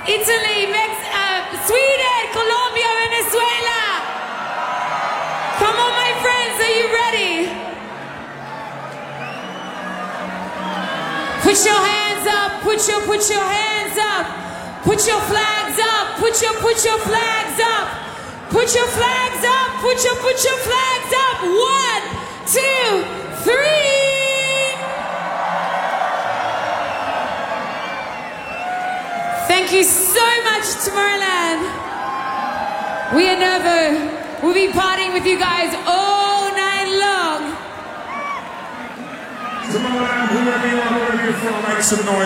Italy, Sweden, Colombia, Venezuela. Come on, my friends, are you ready? Put your hands up, put your hands up. Put your flags up, put your flags up. Put your flags up, put your flags up. 1, 2, 3. Thank you so much, Tomorrowland. We are Nervo. We'll be partying with you guys all night long. Tomorrowland, whoever you are, wherever you're from, make some noise.